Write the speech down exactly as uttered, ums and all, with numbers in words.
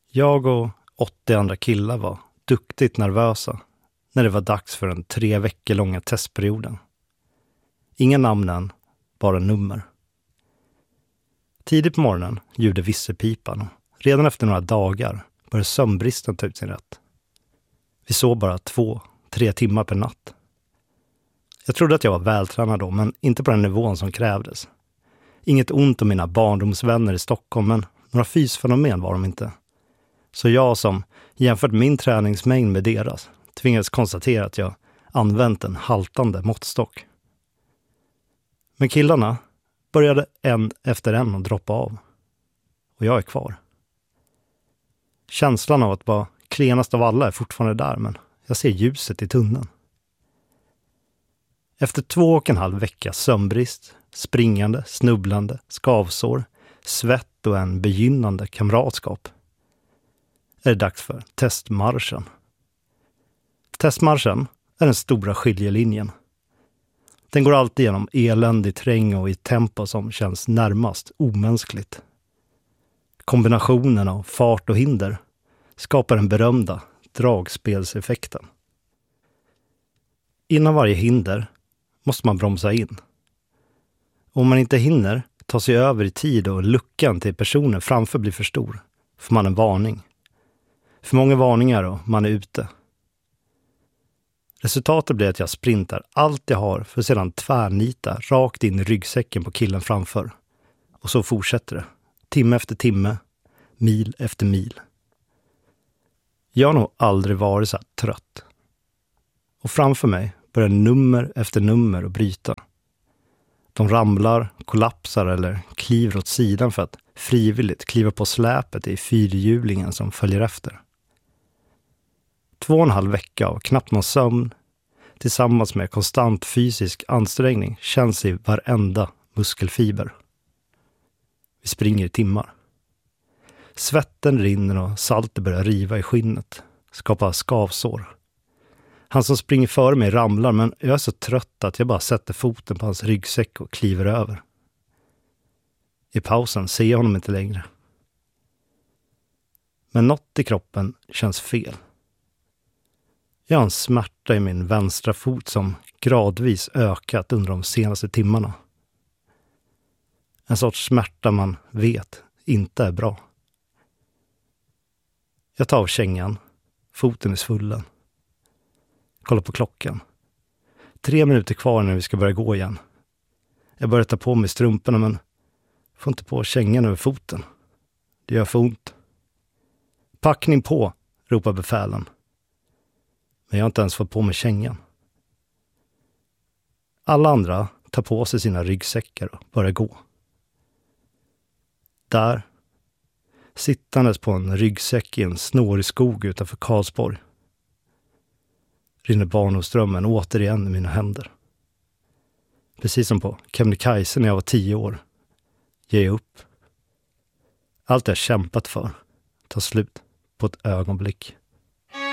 Jag och åttio andra killar var duktigt nervösa när det var dags för den tre veckor långa testperioden. Inga namnen, bara nummer. Tidigt på morgonen ljuder visselpipan och redan efter några dagar började sömnbristen ta ut sin rätt. Vi sov bara två, tre timmar per natt. Jag trodde att jag var vältränad då, men inte på den nivån som krävdes. Inget ont om mina barndomsvänner i Stockholm, men några fysfenomen var de inte. Så jag som jämfört min träningsmängd med deras tvingades konstatera att jag använt en haltande måttstock. Men killarna började en efter en att droppa av. Och jag är kvar. Känslan av att vara klenast av alla är fortfarande där, men jag ser ljuset i tunneln. Efter två och en halv vecka sömnbrist, springande, snubblande, skavsår, svett och en begynnande kamratskap är det dags för testmarschen. Testmarschen är den stora skiljelinjen. Den går alltid genom eländig terräng och i tempo som känns närmast omänskligt. Kombinationen av fart och hinder skapar den berömda dragspelseffekten. Innan varje hinder måste man bromsa in. Om man inte hinner ta sig över i tid och luckan till personen framför blir för stor, får man en varning. För många varningar och man är ute. Resultatet blir att jag sprintar allt jag har för att sedan tvärnita rakt in i ryggsäcken på killen framför. Och så fortsätter det. Timme efter timme, mil efter mil. Jag har nog aldrig varit så här trött. Och framför mig börjar nummer efter nummer att bryta. De ramlar, kollapsar eller kliver åt sidan för att frivilligt kliva på släpet i fyrhjulingen som följer efter. Två och en halv vecka av knappt någon sömn tillsammans med konstant fysisk ansträngning känns i varenda muskelfiber. Vi springer i timmar. Svetten rinner och saltet börjar riva i skinnet, skapa skavsår. Han som springer före mig ramlar, men jag är så trött att jag bara sätter foten på hans ryggsäck och kliver över. I pausen ser jag honom inte längre. Men något i kroppen känns fel. Jag har en smärta i min vänstra fot som gradvis ökat under de senaste timmarna. En sorts smärta man vet inte är bra. Jag tar av kängan, foten är svullen. Kollar på klockan. Tre minuter kvar när vi ska börja gå igen. Jag börjar ta på mig strumporna men får inte på kängan över foten. Det gör för ont. Packning på, ropar befälen. Men jag har inte ens fått på mig kängan. Alla andra tar på sig sina ryggsäckar och börjar gå. Där, sittandes på en ryggsäck i en snårig skog utanför Karlsborg, rinner barndomsdrömmen återigen i mina händer. Precis som på Kebnekaise när jag var tio år. Ger jag upp. Allt jag kämpat för tar slut på ett ögonblick.